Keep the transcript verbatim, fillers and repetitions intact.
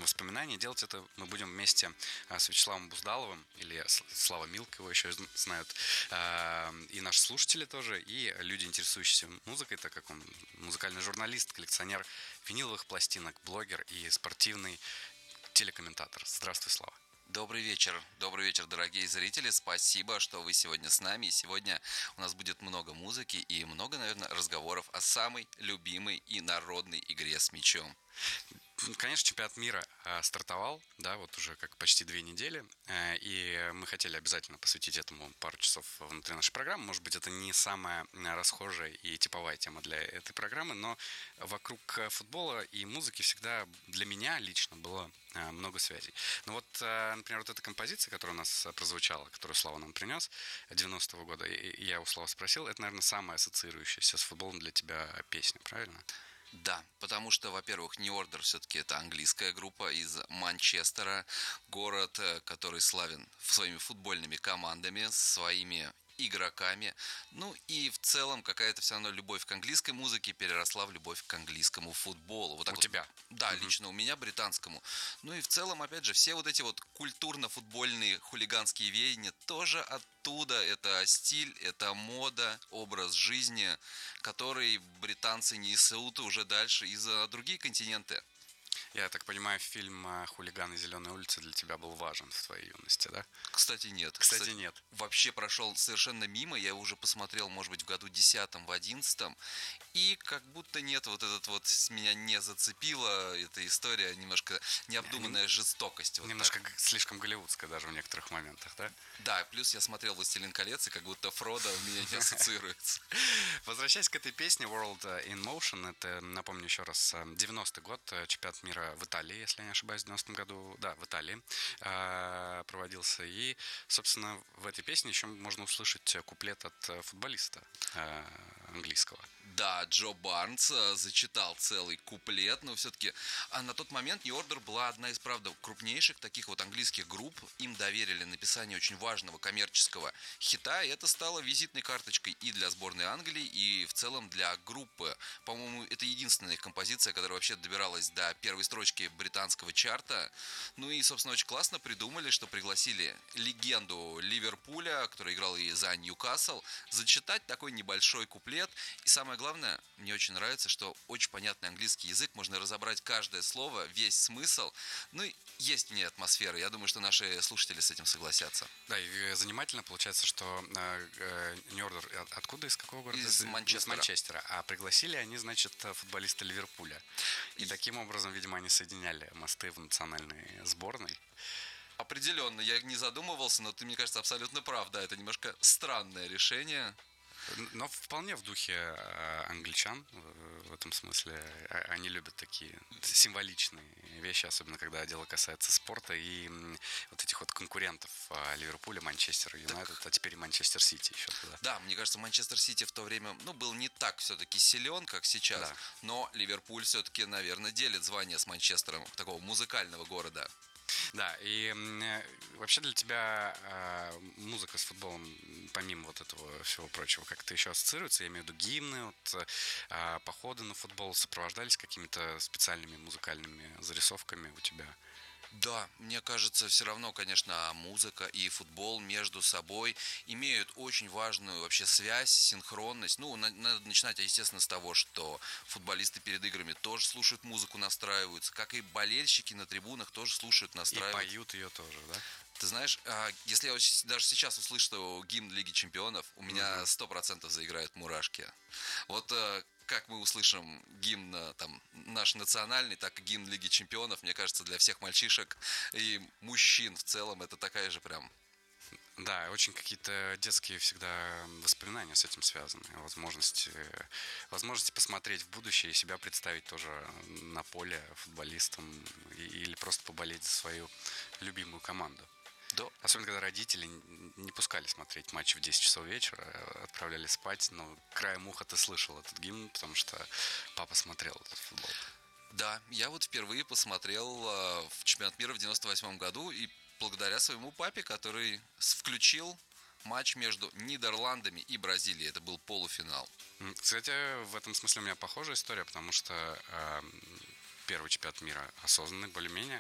воспоминания. Делать это мы будем вместе с Вячеславом Буздаловым, или Слава Милк, его еще знают, и наши слушатели тоже, и люди, интересующиеся музыкой, так как он музыкальный журналист, коллекционер виниловых пластинок, блогер и спортивный телекомментатор. Здравствуй, Слава. Добрый вечер, добрый вечер, дорогие зрители. Спасибо, что вы сегодня с нами. И сегодня у нас будет много музыки и много, наверное, разговоров о самой любимой и народной игре с мячом. Конечно, чемпионат мира э, стартовал, да, вот уже как почти две недели, э, и мы хотели обязательно посвятить этому пару часов внутри нашей программы. Может быть, это не самая расхожая и типовая тема для этой программы, но вокруг футбола и музыки всегда для меня лично было э, много связей. Ну вот, э, например, вот эта композиция, которая у нас прозвучала, которую Слава нам принес, девяностого года, и я у Славы спросил, это, наверное, самая ассоциирующаяся с футболом для тебя песня, правильно? Да, потому что, во-первых, New Order все-таки это английская группа из Манчестера, город, который славен своими футбольными командами, своими игроками. Ну и в целом какая-то все равно любовь к английской музыке переросла в любовь к английскому футболу. Вот так у вот. тебя? Да, угу. Лично у меня британскому. Ну и в целом, опять же, все вот эти вот культурно-футбольные хулиганские веяния тоже оттуда. Это стиль, это мода, образ жизни, который британцы несут уже дальше и за другие континенты. Я так понимаю, фильм «Хулиганы Зеленой улицы» для тебя был важен в твоей юности, да? Кстати, нет. Кстати, Кстати, нет. Вообще прошел совершенно мимо. Я уже посмотрел, может быть, в году десятом, в одиннадцатом. И как будто нет, вот этот вот меня не зацепила эта история. Немножко необдуманная жестокость. Вот немножко так. слишком голливудская даже в некоторых моментах, да? Да, плюс я смотрел «Властелин колец», и как будто Фродо у меня не ассоциируется. Возвращаясь к этой песне World in Motion, это, напомню еще раз, девяностый год, чемпионат мира в Италии, если я не ошибаюсь, в девяностом году, да, в Италии э, проводился. И, собственно, в этой песне еще можно услышать куплет от футболиста э, английского. Да, Джо Барнс зачитал целый куплет, но все-таки а на тот момент New Order была одна из, правда, крупнейших таких вот английских групп. Им доверили написание очень важного коммерческого хита, и это стало визитной карточкой и для сборной Англии, и в целом для группы. По-моему, это единственная их композиция, которая вообще добиралась до первой строчки британского чарта. Ну и, собственно, очень классно придумали, что пригласили легенду Ливерпуля, который играл и за Ньюкасл, зачитать такой небольшой куплет. И самое главное, мне очень нравится, что очень понятный английский язык, можно разобрать каждое слово, весь смысл. Ну и есть в ней атмосфера. Я думаю, что наши слушатели с этим согласятся. Да, и занимательно получается, что э, New Order откуда, из какого города? Из Манчестера. Из Манчестера. А пригласили они, значит, футболиста Ливерпуля. И, и таким образом, видимо, они соединяли мосты в национальной сборной. Определенно, я не задумывался, но ты, мне кажется, абсолютно прав. Да, это немножко странное решение. Но вполне в духе англичан в этом смысле. Они любят такие символичные вещи, особенно когда дело касается спорта и вот этих вот конкурентов Ливерпуля, Манчестер Юнайтед, так... а теперь и Манчестер Сити еще туда. Да, мне кажется, Манчестер Сити в то время, ну, был не так все-таки силен, как сейчас, да. Но Ливерпуль все-таки, наверное, делит звание с Манчестером такого музыкального города. Да, и вообще для тебя э, музыка с футболом, помимо вот этого всего прочего, как-то еще ассоциируется? Я имею в виду гимны, вот, э, походы на футбол сопровождались какими-то специальными музыкальными зарисовками у тебя? Да, мне кажется, все равно, конечно, музыка и футбол между собой имеют очень важную вообще связь, синхронность. Ну, надо начинать, естественно, с того, что футболисты перед играми тоже слушают музыку, настраиваются, как и болельщики на трибунах тоже слушают, настраиваются. И поют ее тоже, да? Ты знаешь, если я даже сейчас услышу гимн Лиги Чемпионов, у меня сто процентов заиграют мурашки. Вот как мы услышим гимн там, наш национальный, так и гимн Лиги Чемпионов, мне кажется, для всех мальчишек и мужчин в целом это такая же прям... Да, очень какие-то детские всегда воспоминания с этим связаны. Возможности, возможности посмотреть в будущее и себя представить тоже на поле футболистом или просто поболеть за свою любимую команду. Да. Особенно, когда родители не пускали смотреть матч в десять часов вечера, отправляли спать, но краем уха ты слышал этот гимн, потому что папа смотрел этот футбол. Да, я вот впервые посмотрел в чемпионат мира в девяносто восьмом году, и благодаря своему папе, который включил матч между Нидерландами и Бразилией. Это был полуфинал. Кстати, в этом смысле у меня похожая история, потому что э, первый чемпионат мира осознанный, более-менее,